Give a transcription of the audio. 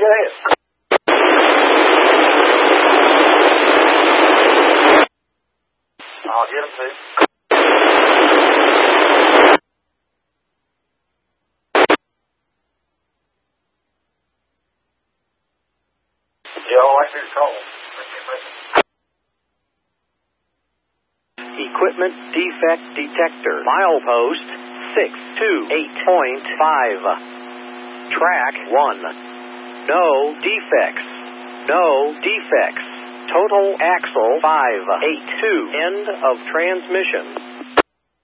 ahead. I'll get him too. Yeah, I like your call. Equipment defect detector. Milepost 628.5. Track 1. No defects. No defects. Total axle 582. End of transmission.